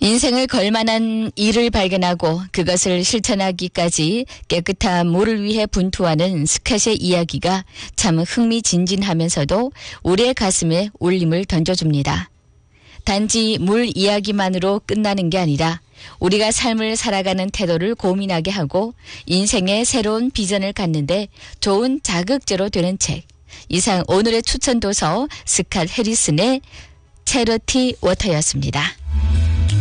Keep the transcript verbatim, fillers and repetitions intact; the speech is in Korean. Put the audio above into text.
인생을 걸만한 일을 발견하고 그것을 실천하기까지 깨끗한 물을 위해 분투하는 스캇의 이야기가 참 흥미진진하면서도 우리의 가슴에 울림을 던져줍니다. 단지 물 이야기만으로 끝나는 게 아니라 우리가 삶을 살아가는 태도를 고민하게 하고 인생의 새로운 비전을 갖는데 좋은 자극제로 되는 책. 이상 오늘의 추천 도서 스캇 해리슨의 체러티 워터였습니다.